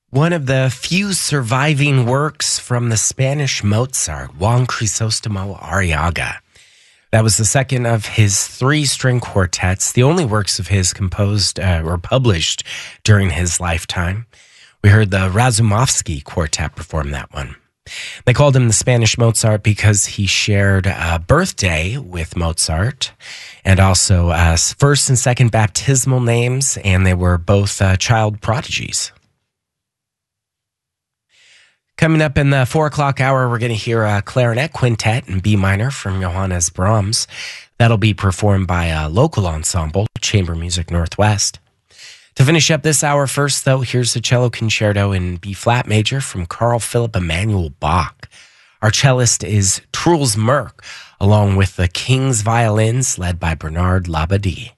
One of the few surviving works from the Spanish Mozart, Juan Crisostomo Arriaga. That was the second of his three-string quartets, the only works of his composed or published during his lifetime. We heard the Razumovsky Quartet perform that one. They called him the Spanish Mozart because he shared a birthday with Mozart and also first and second baptismal names, and they were both child prodigies. Coming up in the 4 o'clock hour, we're going to hear a clarinet quintet in B minor from Johannes Brahms. That'll be performed by a local ensemble, Chamber Music Northwest. To finish up this hour first, though, here's the cello concerto in B-flat major from Carl Philipp Emanuel Bach. Our cellist is Truls Merk, along with the King's Violins led by Bernard Labadie.